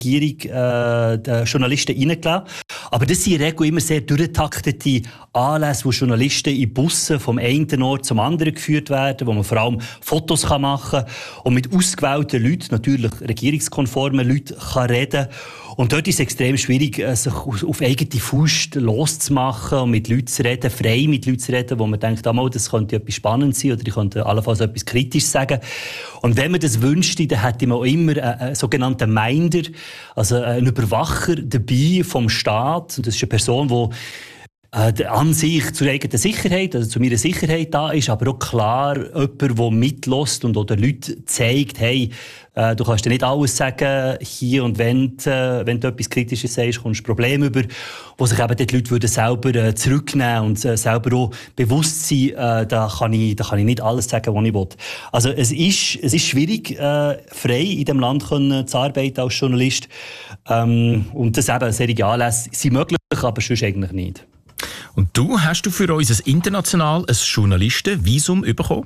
Regierung die Journalisten reingelassen. Aber das sind in der Regel immer sehr durchgetaktete Anlässe, wo Journalisten in Bussen vom einen Ort zum anderen geführt werden, wo man vor allem Fotos machen kann und mit ausgewählten Leuten, natürlich regierungskonformen Leuten, kann reden. Und dort ist es extrem schwierig, sich auf eigene Faust loszumachen und mit Leuten zu reden, frei mit Leuten zu reden, wo man denkt, das könnte etwas spannend sein oder ich könnte allenfalls etwas kritisch sagen. Und wenn man das wünschte, dann hätte man auch immer einen sogenannten Minder, also einen Überwacher dabei vom Staat. Und das ist eine Person, die an sich zur eigenen Sicherheit, also zu meiner Sicherheit da ist, aber auch klar jemand, der mitlässt und auch den Leuten zeigt, hey, du kannst dir nicht alles sagen, hier und wenn du etwas Kritisches sagst, kommst du Probleme über, wo sich eben die Leute selber zurücknehmen und selber auch bewusst sein, da kann ich nicht alles sagen, was ich will. Also es ist schwierig, frei in diesem Land zu arbeiten als Journalist. Und das eben, solche Anlässe sind möglich, aber sonst eigentlich nicht. Und hast du für uns international ein Journalistenvisum bekommen?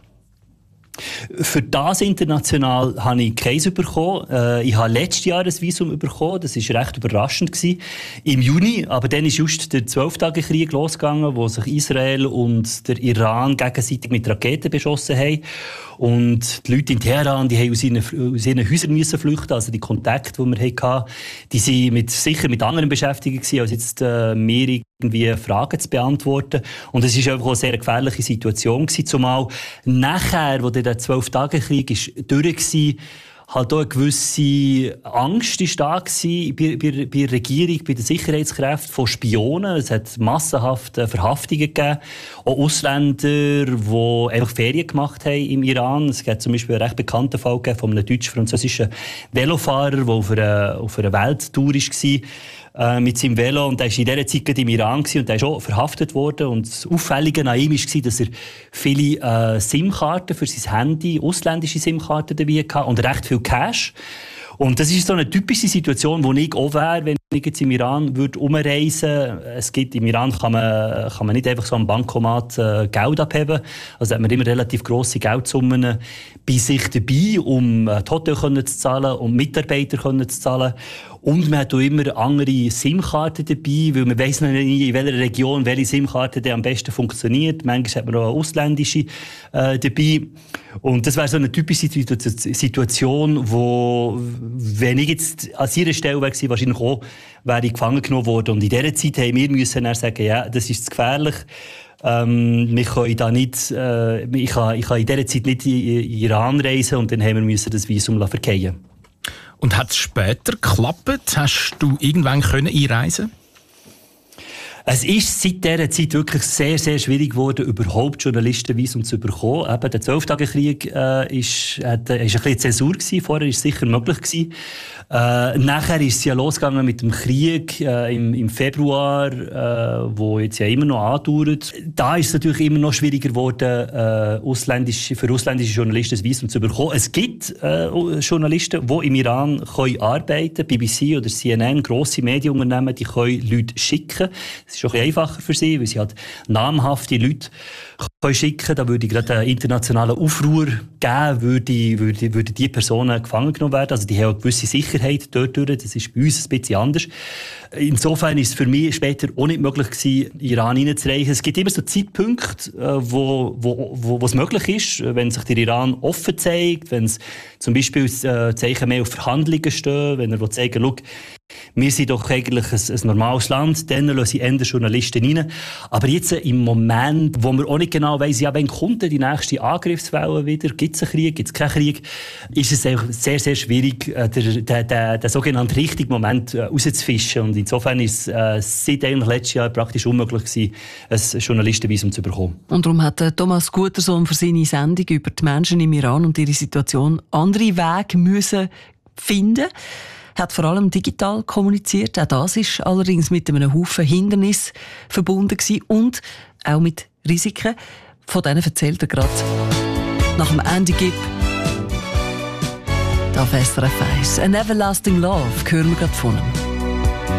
Für das international habe ich keins bekommen. Ich habe letztes Jahr ein Visum bekommen. Das war recht überraschend gewesen. Im Juni. Aber dann ist just der 12-Tage-Krieg losgegangen, wo sich Israel und der Iran gegenseitig mit Raketen beschossen haben. Und die Leute in Teheran, die haben aus ihren Häusern müssen flüchten. Also die Kontakte, die wir hatten, die sind sicher mit anderen beschäftigt gewesen, als jetzt mehr irgendwie Fragen zu beantworten. Und es war einfach auch eine sehr gefährliche Situation gewesen. Zumal nachher, wo der 12-Tage-Krieg durch war, halt auch eine gewisse Angst ist da gewesen bei der Regierung, bei den Sicherheitskräften von Spionen. Es hat massenhaft Verhaftungen gegeben. Auch Ausländer, die einfach Ferien gemacht haben im Iran. Es gibt zum Beispiel einen recht bekannten Fall von einem deutsch-französischen Velofahrer, der auf einer Welttour war. Mit seinem Velo. Und er war in dieser Zeit im Iran und er ist auch verhaftet worden. Und das Auffällige an ihm war, dass er viele SIM-Karten für sein Handy, ausländische SIM-Karten dabei hatte und recht viel Cash. Und das ist so eine typische Situation, wo ich auch wäre, wenn ich jetzt im Iran umreisen würde. Im Iran kann man nicht einfach so am Bankomat Geld abheben. Also hat man immer relativ grosse Geldsummen bei sich dabei, um die Hotel zu zahlen, um Mitarbeiter zu zahlen. Und man hat auch immer andere SIM-Karten dabei, weil man weiss noch nicht, in welcher Region welche SIM-Karte am besten funktioniert. Manchmal hat man auch eine ausländische dabei. Und das wäre so eine typische Situation, wo, wenn ich jetzt an ihrer Stelle wäre, wahrscheinlich auch wäre ich gefangen genommen worden. Und in dieser Zeit haben wir müssen dann sagen, ja, das ist zu gefährlich. Ich kann in dieser Zeit nicht in Iran reisen und dann haben wir müssen das Visum verkehren. Und hat es später geklappt? Hast du irgendwann einreisen können? Es ist seit dieser Zeit wirklich sehr, sehr schwierig geworden, überhaupt Journalistenvisum zu bekommen. Eben, der 12-Tage-Krieg ist ein bisschen Zensur gewesen. Vorher war es sicher möglich gewesen. Nachher ist es ja losgegangen mit dem Krieg im Februar, wo jetzt ja immer noch andauert. Da ist es natürlich immer noch schwieriger geworden, für ausländische Journalisten ein Visum zu bekommen. Es gibt Journalisten, die im Iran arbeiten können. BBC oder CNN, grosse Medienunternehmen, die können Leute schicken. Das ist auch ein bisschen einfacher für sie, weil sie halt namhafte Leute schicken können. Da würde ich gerade einen internationalen Aufruhr geben, würde die Personen gefangen genommen werden. Also die haben eine gewisse Sicherheit dort durch. Das ist bei uns ein bisschen anders. Insofern ist es für mich später auch nicht möglich gewesen, in Iran hineinzureisen. Es gibt immer so Zeitpunkte, wo es möglich ist, wenn sich der Iran offen zeigt, wenn es zum Beispiel Zeichen mehr auf Verhandlungen stehen, wenn er zeigen will, wir sind doch eigentlich ein normales Land, dann lassen eher Journalisten rein. Aber jetzt im Moment, wo man auch nicht genau weiss, ja, wann kommt denn die nächste Angriffswelle wieder, gibt es einen Krieg, gibt es keinen Krieg, ist es einfach sehr, sehr schwierig, den sogenannten richtigen Moment rauszufischen. Und insofern ist es seit eigentlich letztes Jahr praktisch unmöglich gewesen, ein Journalistenvisum zu bekommen. Und darum hat Thomas Gutersohn für seine Sendung über die Menschen im Iran und ihre Situation andere Wege müssen finden. Hat vor allem digital kommuniziert. Auch das ist allerdings mit einem Haufen Hindernis verbunden gewesen und auch mit Risiken. Von denen erzählt er gerade nach dem Andy Gibb. Da auf SRF 1. An Everlasting Love hören wir gerade von ihm.